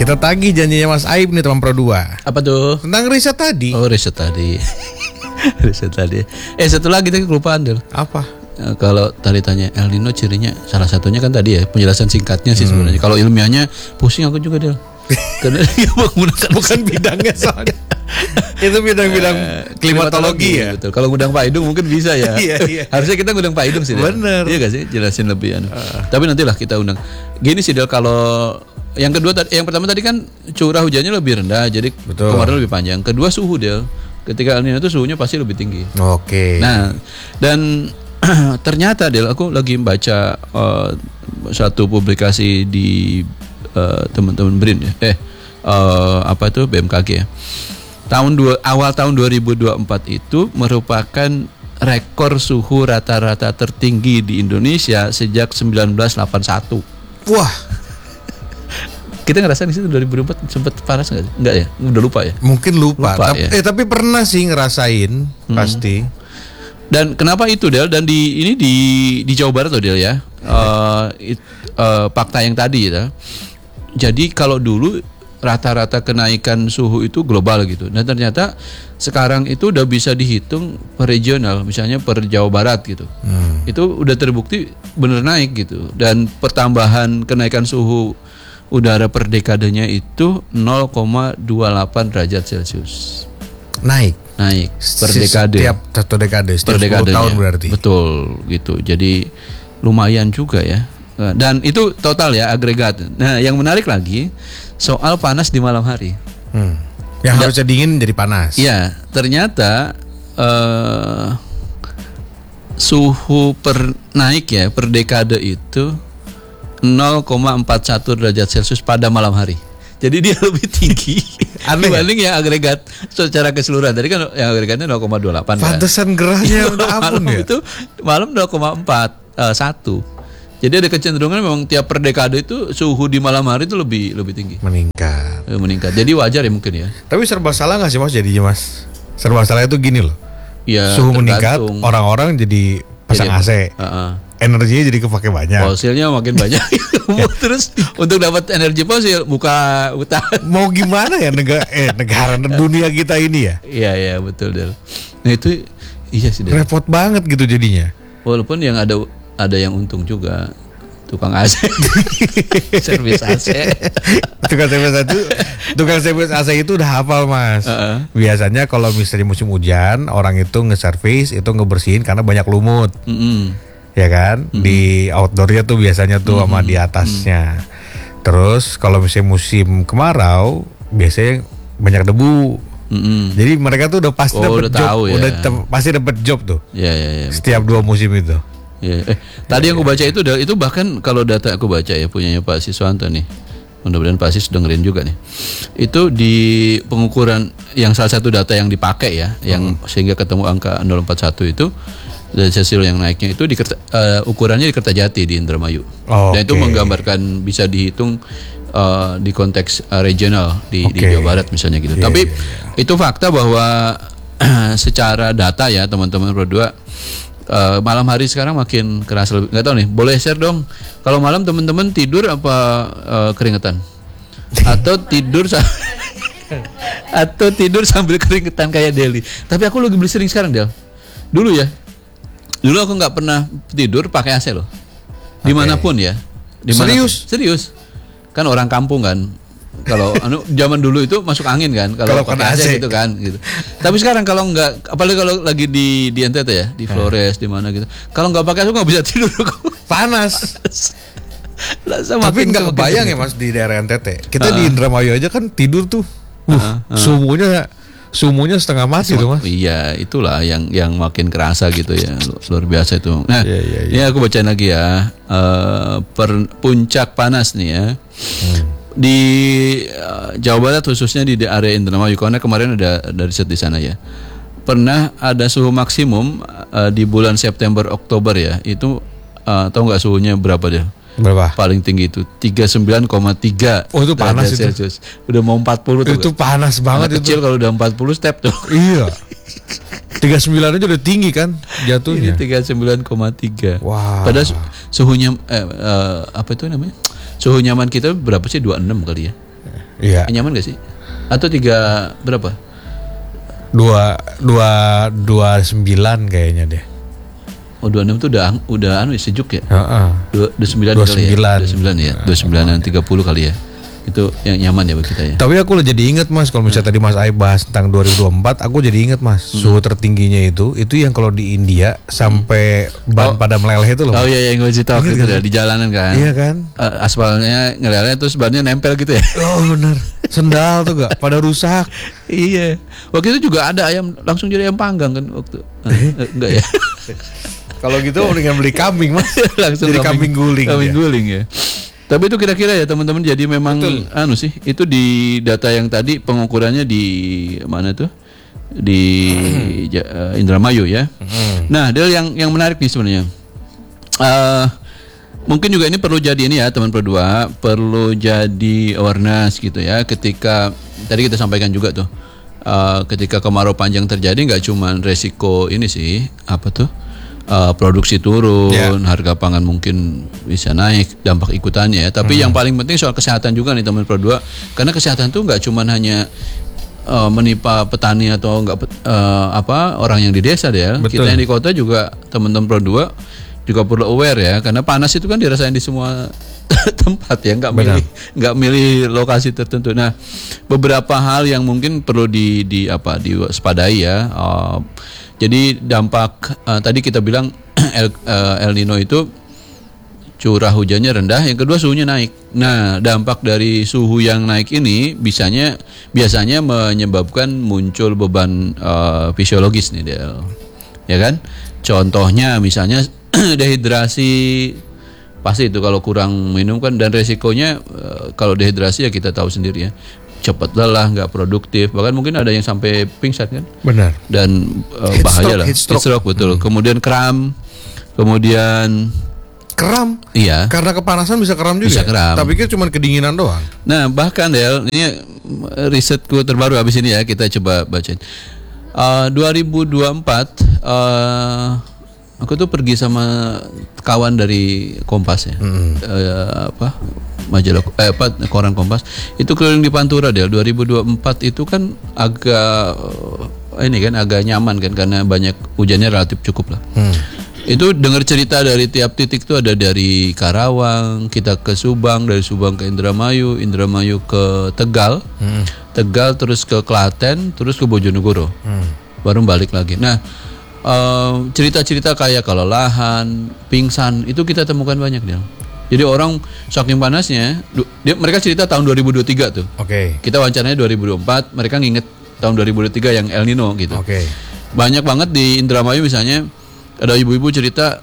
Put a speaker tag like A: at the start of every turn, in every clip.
A: Kita tagih janjinya Mas Aib nih teman Pro 2.
B: Apa tuh?
A: Tentang riset tadi.
B: Oh, riset tadi. Riset tadi. Satu lagi tadi kelupaan, Del.
A: Apa?
B: Kalau tadi tanya El Nino cirinya, salah satunya kan tadi ya penjelasan singkatnya sih sebenarnya. Kalau ilmiahnya pusing aku juga, Del. Karena dia menggunakan
A: Bukan bidangnya soalnya. Itu bidang-bidang klimatologi ya.
B: Betul. Kalau ngundang Pak Idung mungkin bisa ya.
A: Iya.
B: Harusnya kita ngundang Pak Idung sih.
A: Bener.
B: Iya gak sih? Jelasin lebih. Tapi nantilah kita undang. Gini sih, Del, kalau yang kedua, yang pertama tadi kan curah hujannya lebih rendah, jadi kemarin lebih panjang. Kedua suhu, Del. Ketika El Nino itu suhunya pasti lebih tinggi.
A: Oke.
B: Nah, dan ternyata, Del, aku lagi baca satu publikasi di teman-teman BRIN ya. Apa itu BMKG ya. Awal tahun 2024 itu merupakan rekor suhu rata-rata tertinggi di Indonesia sejak 1981.
A: Wah.
B: Kita ngerasain di situ 2024 sempat panas nggak? Enggak ya? Udah lupa ya?
A: Mungkin lupa
B: ya?
A: Tapi pernah sih ngerasain pasti.
B: Dan kenapa itu, Del? Dan ini di Jawa Barat loh, Del ya. Fakta yang tadi ya. Jadi kalau dulu rata-rata kenaikan suhu itu global gitu. Dan ternyata sekarang itu udah bisa dihitung per regional, misalnya per Jawa Barat gitu. Itu udah terbukti bener naik gitu. Dan pertambahan kenaikan suhu udara per dekadenya itu 0,28 derajat Celcius. Naik per dekade.
A: Setiap satu dekade, setiap 10 tahun berarti.
B: Betul gitu. Jadi lumayan juga ya. Dan itu total ya, agregat. Nah, yang menarik lagi soal panas di malam hari.
A: Yang harusnya dingin jadi panas.
B: Iya, ternyata suhu naik ya per dekade itu 0,41 derajat Celcius pada malam hari. Jadi dia lebih tinggi dibanding yang agregat secara keseluruhan. Tadi kan yang agregatnya 0,28.
A: Pantesan gerahnya
B: malam
A: ya?
B: Itu malam 0,41. Jadi ada kecenderungan memang tiap per dekade itu suhu di malam hari itu lebih tinggi. Meningkat. Jadi wajar ya mungkin ya.
A: Tapi serba salah nggak sih Mas jadinya, Mas? Serba salah itu gini loh.
B: Ya,
A: suhu meningkat, orang-orang jadi pasang AC. Energinya jadi kepake banyak.
B: Fosilnya makin banyak. Terus untuk dapat energi fosil buka hutan.
A: Mau gimana ya negara dunia kita ini ya?
B: Iya betul, Del. Nah itu iya sih, Del.
A: Repot banget gitu jadinya.
B: Walaupun yang ada yang untung juga, tukang AC. Servis AC.
A: Tukang servis AC itu udah hafal, Mas. Biasanya kalau misalnya musim hujan, orang itu nge-servis, itu ngebersihin karena banyak lumut. Ya kan? Di outdoornya tuh biasanya tuh sama di atasnya. Terus kalau misalnya musim kemarau, biasanya banyak debu. Jadi mereka tuh udah pasti dapat job, pasti dapat job tuh.
B: Iya.
A: Setiap 2 musim itu.
B: Ya. Tadi yang aku baca itu bahkan kalau data aku baca ya punyanya Pak Siswanto nih. Mudah-mudahan Pak Sis dengerin juga nih. Itu di pengukuran yang salah satu data yang dipakai ya, yang sehingga ketemu angka 041 itu. Dan hasil yang naiknya itu ukurannya di Kertajati di Indramayu. Dan itu menggambarkan bisa dihitung di konteks regional di Jawa Barat misalnya gitu. Tapi itu fakta bahwa secara data ya teman-teman Pro 2, malam hari sekarang makin keras lebih. Nggak tahu nih, boleh share dong. Kalau malam teman-teman tidur apa keringetan? Atau tidur sambil keringetan kayak Deli. Tapi aku lagi beli sering sekarang, Del. Dulu aku nggak pernah tidur pakai AC loh. Dimanapun ya. Serius. Kan orang kampung kan. Kalau zaman dulu itu masuk angin kan kalau pakai AC gitu kan gitu. Tapi sekarang kalau nggak, apalagi kalau lagi di NTT ya, di Flores di mana gitu. Kalau nggak pakai AC nggak bisa tidur. Panas.
A: Tapi nggak kebayang ya Mas di daerah NTT. Kita di Indramayu aja kan tidur tuh. Sumunya setengah mati tuh, Mas.
B: Iya, itulah yang makin kerasa gitu ya. Luar biasa itu. Nah, ini aku bacain lagi ya. Puncak panas nih ya. Di Jawa Barat khususnya di area Indramayu, karena kemarin ada riset di sana ya. Pernah ada suhu maksimum di bulan September Oktober ya. Itu tahu nggak suhunya berapa dia?
A: Berapa?
B: Paling tinggi itu 39,3.
A: Oh itu panas itu.
B: Celsius. Udah mau 40 tuh.
A: Itu panas banget.
B: Kecil kalau udah 40 step tuh.
A: Iya. 39 aja udah tinggi kan jatuhnya.
B: Ini 39,3.
A: Wow.
B: Padahal suhunya apa itu namanya? Suhu nyaman kita berapa sih? 26 kali ya.
A: Iya.
B: Nyaman gak sih? Atau 3 berapa?
A: 29 kayaknya deh.
B: Oh 26 itu udah sejuk ya?
A: Heeh.
B: 29 kali ya? 29 ya? 29 30 kali ya? Itu yang nyaman ya buat kita ya.
A: Tapi aku jadi inget Mas, kalau misalnya tadi Mas Aib bahas tentang 2024, aku jadi inget Mas, suhu tertingginya itu yang kalau di India sampai ban pada meleleh itu loh.
B: Oh iya yang gue cerita waktu itu di jalanan kan.
A: Iya kan?
B: Aspalnya ngeleleh terus bannya nempel gitu ya.
A: Oh benar. Sendal tuh gak pada rusak.
B: Iya. Waktu itu juga ada ayam langsung jadi ayam panggang kan waktu. Enggak ya.
A: Kalau gitu mendingan beli kambing Mas.
B: Langsung
A: jadi kambing guling.
B: Kambing guling ya. Tapi itu kira-kira ya teman-teman, jadi memang sih itu di data yang tadi pengukurannya di mana tuh di Indramayu ya. Nah Del yang menarik nih sebenarnya, mungkin juga ini perlu jadi ini ya teman berdua, perlu jadi awareness gitu ya, ketika tadi kita sampaikan juga tuh ketika kemarau panjang terjadi nggak cuma resiko ini sih apa tuh produksi turun, harga pangan mungkin bisa naik, dampak ikutannya ya. Tapi yang paling penting soal kesehatan juga nih teman Pro 2. Karena kesehatan tuh nggak cuma hanya menimpa petani atau orang yang di desa deh. Kita yang di kota juga teman-teman Pro 2 juga perlu aware ya. Karena panas itu kan dirasain di semua tempat ya, nggak milih lokasi tertentu. Nah, beberapa hal yang mungkin perlu diwaspadai ya. Jadi dampak tadi kita bilang El Nino itu curah hujannya rendah, yang kedua suhunya naik. Nah, dampak dari suhu yang naik ini biasanya menyebabkan muncul beban fisiologis nih Del. Ya kan? Contohnya misalnya dehidrasi, pasti itu kalau kurang minum kan, dan resikonya kalau dehidrasi ya kita tahu sendiri ya. Cepat lelah, nggak produktif, bahkan mungkin ada yang sampai pingsan kan.
A: Benar.
B: Dan bahaya lah. Heat stroke betul. Kemudian kram, kemudian
A: kram.
B: Iya.
A: Karena kepanasan bisa kram juga.
B: Bisa kram.
A: Tapi kan cuma kedinginan doang.
B: Nah bahkan Del, ini risetku terbaru habis ini ya, kita coba bacain. 2024 aku tuh pergi sama kawan dari Kompas ya, majalah koran Kompas itu keliling di Pantura Del. 2024 itu kan agak nyaman kan karena banyak hujannya relatif cukup lah. Itu dengar cerita dari tiap titik tuh, ada dari Karawang kita ke Subang, dari Subang ke Indramayu ke Tegal, Tegal terus ke Klaten, terus ke Bojonegoro, baru balik lagi. Nah cerita-cerita kayak kelelahan, pingsan itu kita temukan banyak Del. Jadi orang saking panasnya, mereka cerita tahun 2023 tuh.
A: Oke.
B: Kita wawancaranya 2024, mereka nginget tahun 2023 yang El Nino gitu.
A: Oke.
B: Banyak banget di Indramayu misalnya, ada ibu-ibu cerita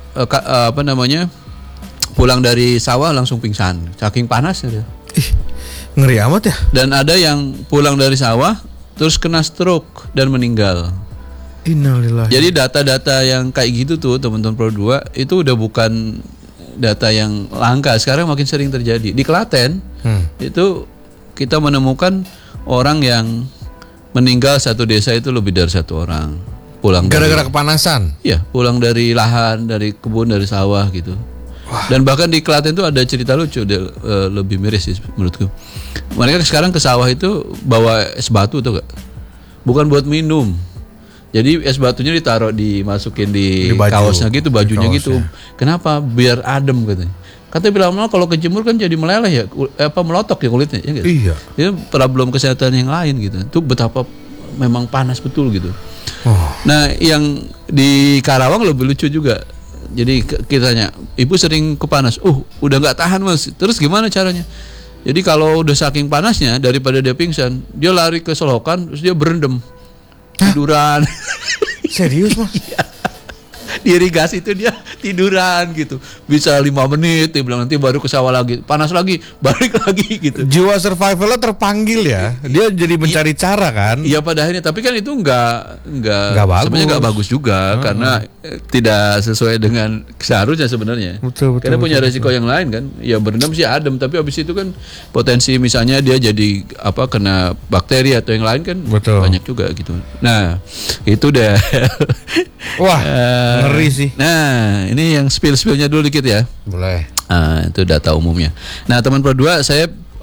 B: pulang dari sawah langsung pingsan, saking panasnya.
A: Ih, ngeri amat ya. Dan
B: ada yang pulang dari sawah terus kena stroke dan meninggal.
A: Innalillahi.
B: Jadi data-data yang kayak gitu tuh teman-teman Pro 2 itu udah bukan data yang langka, sekarang makin sering terjadi. Di Klaten itu kita menemukan orang yang meninggal satu desa itu lebih dari 1 orang. Pulang
A: gara-gara kepanasan.
B: Iya, pulang dari lahan, dari kebun, dari sawah gitu. Wah. Dan bahkan di Klaten itu ada cerita lucu, lebih miris sih menurutku. Mereka sekarang ke sawah itu bawa es batu tuh gak? Bukan buat minum. Jadi es batunya dimasukin di kaosnya gitu, bajunya gitu. Kenapa? Biar adem katanya. Katanya bilang kalau kejemur kan jadi meleleh ya, melotok ya kulitnya ya gitu. Iya. Itu problem kesehatan yang lain gitu. Itu betapa memang panas betul gitu. Nah, yang di Karawang lebih lucu juga. Jadi kita tanya, ibu sering kepanas? Udah nggak tahan Mas. Terus gimana caranya? Jadi kalau udah saking panasnya, daripada dia pingsan, dia lari ke selokan, terus dia berendam. Tiduran.
A: Serius Mas?
B: Di irigasi itu dia tiduran gitu. Bisa 5 menit, dia bilang nanti baru ke sawah lagi. Panas lagi, balik lagi gitu.
A: Jiwa survivalnya terpanggil ya. Dia jadi mencari cara kan.
B: Iya pada akhirnya, tapi kan itu enggak
A: bagus.
B: Sebenarnya enggak bagus juga karena tidak sesuai dengan seharusnya sebenarnya.
A: Betul,
B: karena punya resiko yang lain kan. Ya berendam sih adem, tapi habis itu kan potensi misalnya dia jadi kena bakteri atau yang lain kan.
A: Betul.
B: Banyak juga gitu. Nah, itu deh.
A: Wah, ngeri sih.
B: Nah, ini yang spill-spillnya dulu dikit ya.
A: Boleh.
B: Itu data umumnya. Nah, teman Pro 2, saya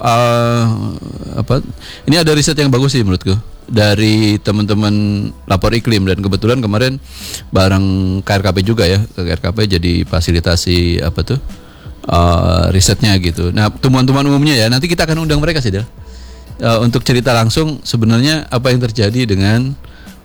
B: Ini ada riset yang bagus sih menurutku dari teman-teman lapor iklim, dan kebetulan kemarin bareng KRKP juga ya, KRKP jadi fasilitasi risetnya gitu. Nah, temuan-temuan umumnya ya nanti kita akan undang mereka sih Del, untuk cerita langsung sebenarnya apa yang terjadi dengan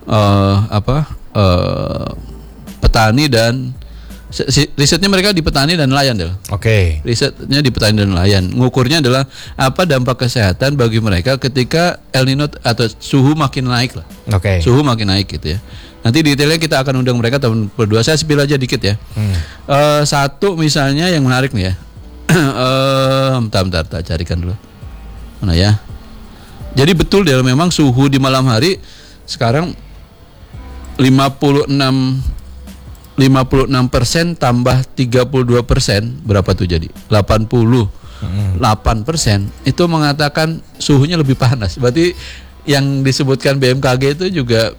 B: petani dan risetnya mereka di petani dan nelayan Del.
A: Oke.
B: Risetnya di petani dan nelayan. Ngukurnya adalah apa dampak kesehatan bagi mereka ketika El Nino atau suhu makin naik lah.
A: Oke.
B: Suhu makin naik gitu ya. Nanti detailnya kita akan undang mereka tahun berdua. Saya spill aja dikit ya. Satu misalnya yang menarik nih ya. Bentar, tak carikan dulu. Mana ya? Jadi betul Del, memang suhu di malam hari sekarang 56% tambah 32%, berapa tuh jadi? 88% itu mengatakan suhunya lebih panas. Berarti yang disebutkan BMKG itu juga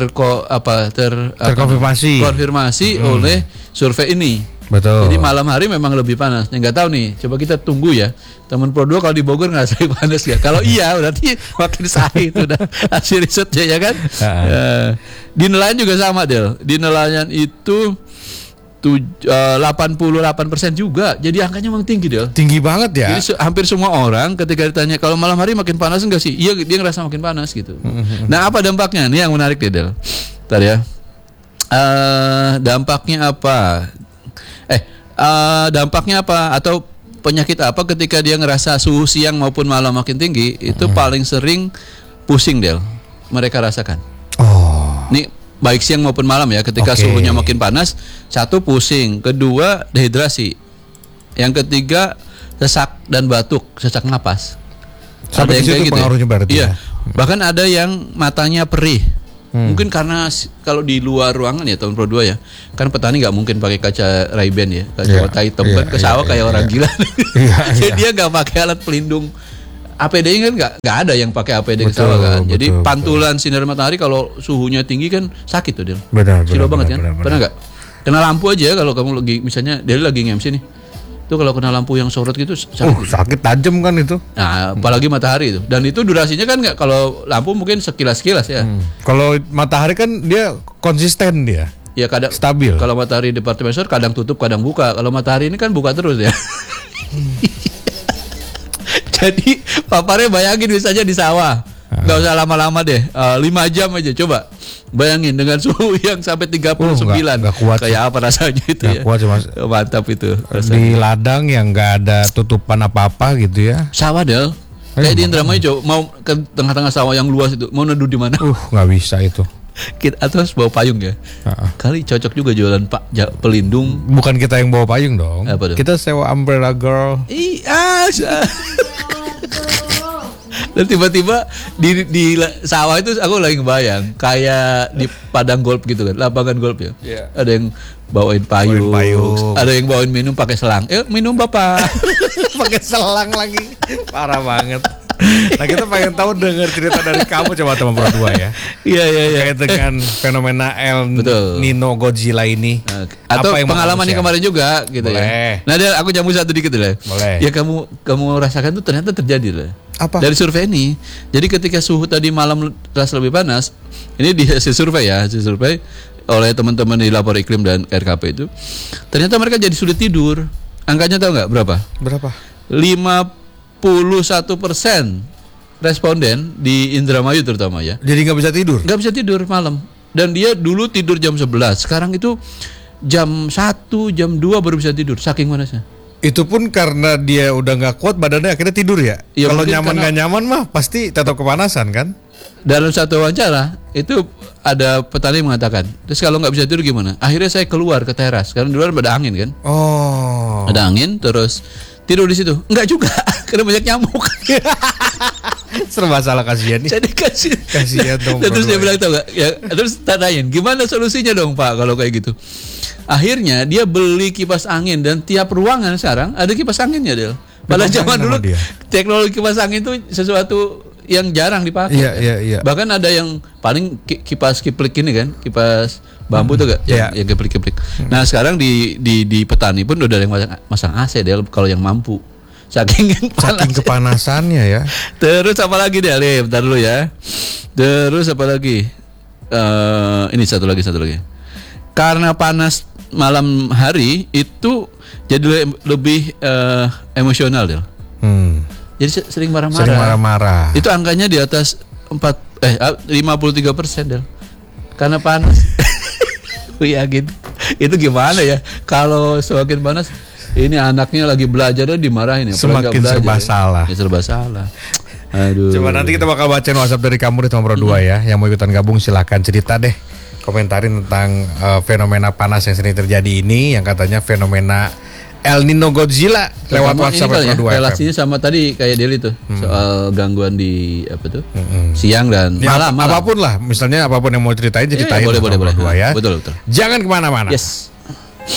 B: terkonfirmasi oleh survei ini.
A: Betul.
B: Jadi malam hari memang lebih panas. Nggak tahu nih, coba kita tunggu ya. Teman Pro 2 kalau di Bogor ngerasain panas ya. Kalau iya berarti makin sahih itu udah hasil risetnya ya kan. Di nelayan juga sama Del. Di nelayan itu 88% juga. Jadi angkanya memang tinggi Del.
A: Tinggi banget ya.
B: Jadi hampir semua orang ketika ditanya kalau malam hari makin panas enggak sih? Iya, dia ngerasa makin panas gitu. Nah, apa dampaknya? Ini yang menarik deh Del. Bentar ya. Dampaknya apa? Dampaknya apa atau penyakit apa ketika dia ngerasa suhu siang maupun malam makin tinggi? Itu paling sering pusing Del, mereka rasakan. Ini baik siang maupun malam ya, ketika suhunya makin panas. Satu, pusing. Kedua, dehidrasi. Yang ketiga, sesak dan batuk, sesak napas.
A: Sampai ada yang kayak gitu pengaruhnya ya? Berarti
B: iya.
A: Ya?
B: Bahkan ada yang matanya perih. Mungkin karena kalau di luar ruangan ya tahun Pro 2 ya, kan petani nggak mungkin pakai kaca Ray-Ban ya, kaca hitam kan ke sawah kayak orang gila. Jadi dia nggak pakai alat pelindung. APD kan nggak ada yang pakai APD ke sawah kan. Jadi pantulan sinar matahari kalau suhunya tinggi kan sakit tuh Del. Silo banget kan. Pernah nggak? Kena lampu aja kalau kamu lagi misalnya Del lagi nge-MC nih. Itu kalau kena lampu yang sorot gitu sakit.
A: Sakit tajam kan itu.
B: Nah, apalagi matahari itu. Dan itu durasinya kan nggak, kalau lampu mungkin sekilas-kilas ya.
A: Kalau matahari kan dia konsisten dia.
B: Ya kadang
A: stabil.
B: Kalau matahari departemen store kadang tutup, kadang buka. Kalau matahari ini kan buka terus ya. Jadi paparnya bayangin misalnya di sawah. Nggak usah lama-lama deh. 5 jam aja coba. Bayangin dengan suhu yang sampai 39.
A: Nggak kuat.
B: Kayak apa rasanya itu ya.
A: Kuat,
B: mantap itu rasanya.
A: Di ladang yang nggak ada tutupan apa-apa gitu ya.
B: Sawah Del. Kayak di Indramayu coba mau ke tengah-tengah sawah yang luas itu, mau neduh di mana?
A: Nggak bisa itu.
B: Atau harus bawa payung ya. Kali cocok juga jualan pelindung.
A: Bukan kita yang bawa payung dong. Kita sewa umbrella girl.
B: Iya. Dan tiba-tiba di sawah itu aku lagi ngebayang kayak di padang golf gitu kan, lapangan golf ya. Ada yang bawain payung, ada yang bawain minum pakai selang. Minum Bapak.
A: Pakai selang lagi. Parah banget. Nah, kita pengen tahu dengar cerita dari kamu, coba teman Pro 2 ya. Iya. Kayak dengan fenomena El Nino Godzilla ini.
B: Atau pengalaman yang kemarin juga gitu.
A: Boleh.
B: Ya. Nah, aku jamu satu dikit lah.
A: Boleh.
B: Ya kamu rasakan tuh ternyata terjadi lah.
A: Apa?
B: Dari survei ini. Jadi ketika suhu tadi malam terasa lebih panas, ini di hasil survei oleh teman-teman di Lapor Iklim dan RKP itu, ternyata mereka jadi sulit tidur. Angkanya tahu nggak berapa? 51% responden di Indramayu terutama ya.
A: Jadi nggak bisa tidur?
B: Nggak bisa tidur malam. Dan dia dulu tidur jam 11, sekarang itu jam 1, jam 2 baru bisa tidur, saking panasnya.
A: Itu pun karena dia udah nggak kuat badannya, akhirnya tidur ya. Kalau nyaman nggak nyaman mah pasti tetap kepanasan kan.
B: Dalam satu wawancara itu ada petani mengatakan, terus kalau nggak bisa tidur gimana? Akhirnya saya keluar ke teras karena di luar ada angin kan. Ada angin, terus tidur di situ. Enggak juga, karena banyak nyamuk.
A: Serba salah, kasihan nih.
B: Jadi kasihan
A: dong.
B: Terus dia bilang tahu nggak? Ya, terus tanyain gimana solusinya dong Pak kalau kayak gitu. Akhirnya dia beli kipas angin dan tiap ruangan sekarang ada kipas anginnya Del. Padahal zaman dulu teknologi kipas angin itu sesuatu yang jarang dipakai.
A: Iya.
B: Bahkan ada yang paling kipas kiplik ini kan, kipas bambu tuh gak? Yang kiplik. Nah sekarang di petani pun udah ada yang masang AC Del kalau yang mampu. Saking
A: kepanasannya ya.
B: Terus apa lagi deh, Ali? Bentar dulu ya. Terus apa lagi? Ini satu lagi. Karena panas malam hari itu jadi lebih emosional deh. Jadi sering marah-marah. Itu angkanya di atas 53% deh. Karena panas. Gue yakin. Itu gimana ya? Kalau semakin panas, ini anaknya lagi belajar dimarahin ya.
A: Semakin serba salah.
B: Ya, serba salah. Aduh.
A: Coba nanti kita bakal bacain WhatsApp dari kamu di nomor 2 ya. Yang mau ikutan gabung silahkan cerita deh. Komentarin tentang fenomena panas yang sering terjadi ini, yang katanya fenomena El Nino Godzilla lewat WhatsApp nomor 2.
B: Relasinya sama tadi kayak Deli tuh, soal gangguan di siang dan malam.
A: Apapun lah, misalnya apapun yang mau ceritain
B: boleh.
A: nomor 2 ya.
B: Betul.
A: Jangan kemana-mana.
B: Yes.